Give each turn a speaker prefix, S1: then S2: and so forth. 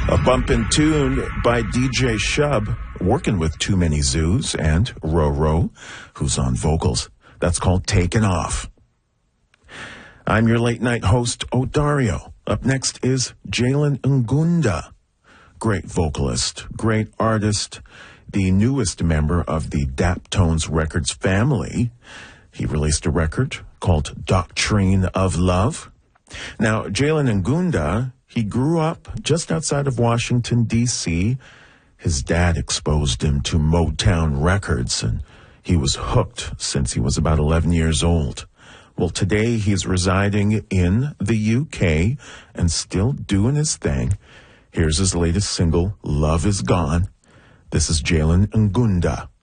S1: A bumpin' tune by DJ Shub, working with Too Many Zoos and Roro, who's on vocals. That's called Taken Off. I'm your late night host, Odario. Up next is Jalen Ngunda. Great vocalist, great artist, the newest member of the Daptones Records family. He released a record called Doctrine of Love. Now, Jalen Ngunda, he grew up just outside of Washington, D.C. His dad exposed him to Motown Records, and he was hooked since he was about 11 years old. Well, today he's residing in the UK and still doing his thing. Here's his latest single, Love Is Gone. This is Jalen Ngunda.